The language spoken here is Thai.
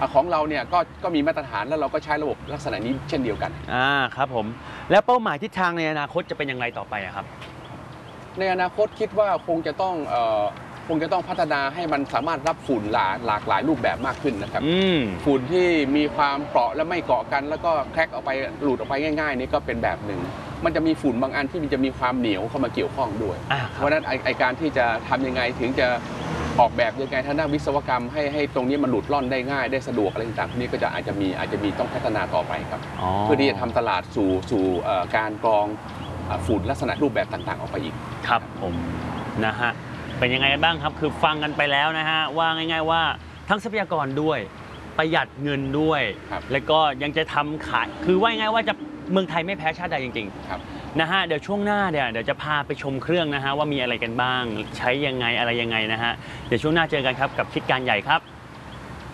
ของเราเนี่ยก็มีมาตรฐานแล้วเราก็ใช้ระบบลักษณะนี้เช่นเดียวกันครับผมแล้วเป้าหมายทิศทางในอนาคตจะเป็นอย่างไรต่อไปครับในอนาคตคิดว่าคงจะต้องพัฒนาให้มันสามารถรับฝุ่นหลากหลายรูปแบบมากขึ้นนะครับฝุ่นที่มีความเปราะและไม่เกาะกันแล้วก็แคร็กออกไปหลุดออกไปง่ายๆนี่ก็เป็นแบบหนึ่งมันจะมีฝุ่นบางอันที่มันจะมีความเหนียวเข้ามาเกี่ยวข้องด้วยเพราะฉะนั้นไอการที่จะทำยังไงถึงจะออกแบบยังไงทางด้านวิศวกรรมให้ตรงนี้มันหลุดล่อนได้ง่ายได้สะดวกอะไรต่างๆนี้ก็จะอาจจะมีต้องพัฒนาต่อไปครับเพื่อที่จะทำตลาดสู่การกรองฝุ่นลักษณะรูปแบบต่างๆออกไปอีกครับผมนะฮะเป็นยังไงกันบ้างครับคือฟังกันไปแล้วนะฮะว่าง่ายๆว่าทั้งทรัพยากรด้วยประหยัดเงินด้วยแล้วก็ยังจะทำขายคือว่าง่ายๆว่าจะเมืองไทยไม่แพ้ชาติใดจริงๆนะฮะเดี๋ยวช่วงหน้าเดี๋ยวจะพาไปชมเครื่องนะฮะว่ามีอะไรกันบ้างใช้ยังไงอะไรยังไงนะฮะเดี๋ยวช่วงหน้าเจอกันครับกับคิดการใหญ่ครับ